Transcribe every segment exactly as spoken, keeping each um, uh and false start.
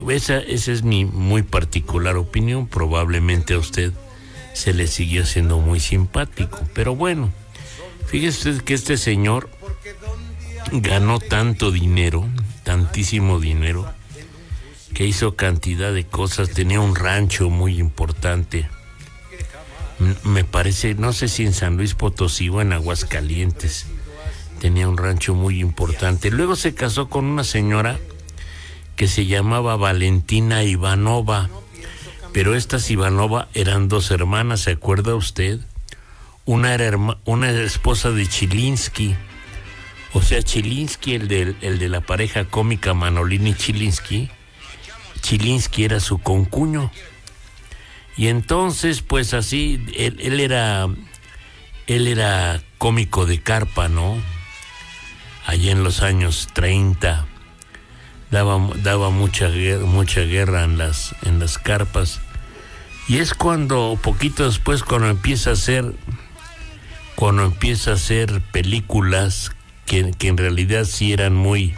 esa, esa es mi muy particular opinión. Probablemente a usted se le siguió siendo muy simpático, pero bueno, fíjese usted que este señor ganó tanto dinero, tantísimo dinero, que hizo cantidad de cosas. Tenía un rancho muy importante, me parece, no sé si en San Luis Potosí o en Aguascalientes. Tenía un rancho muy importante. Luego se casó con una señora que se llamaba Valentina Ivanova, pero estas Ivanova eran dos hermanas, ¿se acuerda usted? Una era herma, una era esposa de Chilinsky, o sea, Chilinsky, el de, el de la pareja cómica Manolini Chilinsky. Chilinsky era su concuño. Y entonces, pues así, él, él era, él era cómico de carpa, ¿no? Allá en los años treinta, daba, daba mucha guerra, mucha guerra en las, en las carpas. Y es cuando, poquito después, cuando empieza a hacer, cuando empieza a hacer películas que, que en realidad sí eran muy,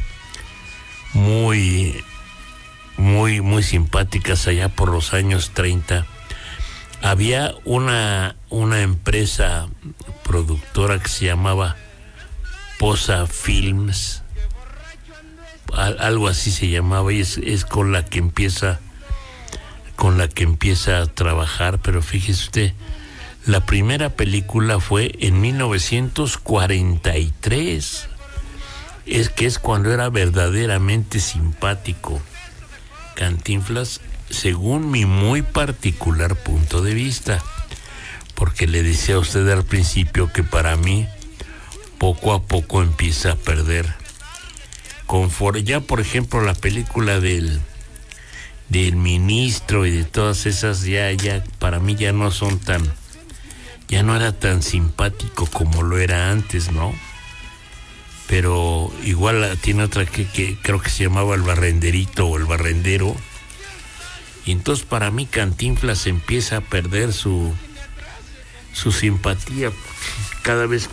muy, muy, muy simpáticas allá por los años treinta. Había una, una empresa productora que se llamaba Posa Films, algo así se llamaba, y es, es con la que empieza con la que empieza a trabajar. Pero fíjese usted, la primera película fue en mil novecientos cuarenta y tres, es que es cuando era verdaderamente simpático Cantinflas, según mi muy particular punto de vista, porque le decía a usted al principio que para mí poco a poco empieza a perder confort. Ya, por ejemplo, la película del del ministro y de todas esas, ya, ya, para mí ya no son tan, ya no era tan simpático como lo era antes, ¿no? Pero igual tiene otra que, que creo que se llamaba El Barrenderito o El Barrendero. Y entonces para mí Cantinflas empieza a perder su, su simpatía. Cada vez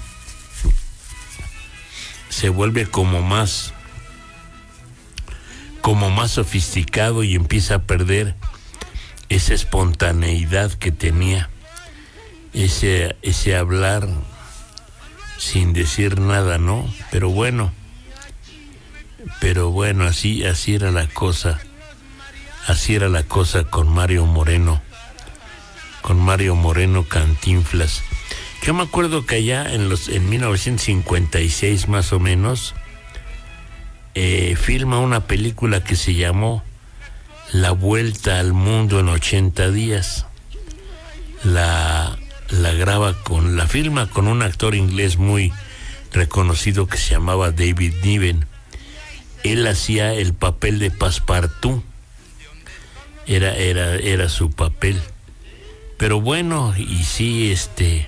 se vuelve como más como más sofisticado y empieza a perder esa espontaneidad que tenía, ese ese hablar sin decir nada, ¿no? Pero bueno, pero bueno, así así era la cosa, así era la cosa con Mario Moreno, con Mario Moreno Cantinflas. Yo me acuerdo que allá en los en mil novecientos cincuenta y seis más o menos, eh, filma una película que se llamó La Vuelta al Mundo en ochenta días. La la graba con, la filma con un actor inglés muy reconocido que se llamaba David Niven. Él hacía el papel de Passepartout. Era era era su papel. Pero bueno, y sí, este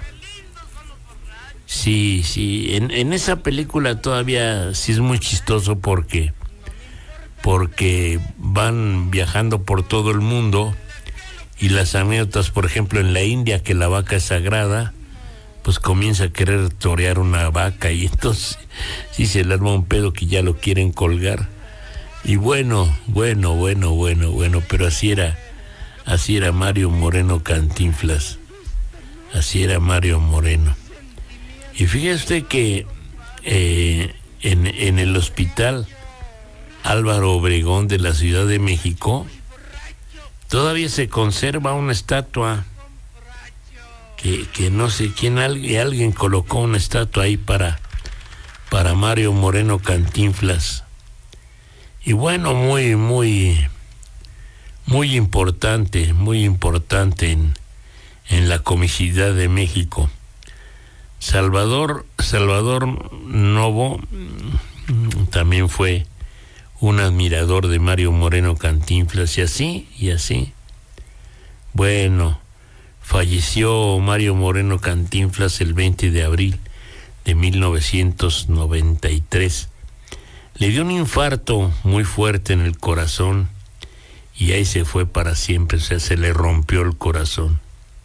Sí, sí, en, en esa película todavía sí es muy chistoso porque, porque van viajando por todo el mundo y las anécdotas, por ejemplo, en la India, que la vaca es sagrada, pues comienza a querer torear una vaca y entonces sí se le arma un pedo que ya lo quieren colgar. Y bueno, bueno, bueno, bueno, bueno, pero así era, así era Mario Moreno Cantinflas, así era Mario Moreno. Y fíjese usted que eh, en, en el hospital Álvaro Obregón de la Ciudad de México todavía se conserva una estatua que, que no sé quién, alguien, alguien colocó una estatua ahí para, para Mario Moreno Cantinflas. Y bueno, muy, muy, muy importante, muy importante en, en la comicidad de México. Salvador, Salvador Novo también fue un admirador de Mario Moreno Cantinflas, y así, y así. Bueno, falleció Mario Moreno Cantinflas el veinte de abril de mil novecientos noventa y tres. Le dio un infarto muy fuerte en el corazón y ahí se fue para siempre, o sea, se le rompió el corazón.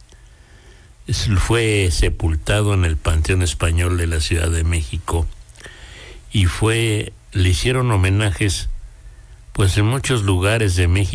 Fue sepultado en el Panteón Español de la Ciudad de México y fue, le hicieron homenajes pues en muchos lugares de México.